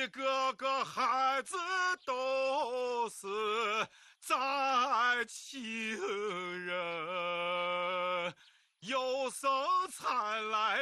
个个孩子都是在亲人，有生才来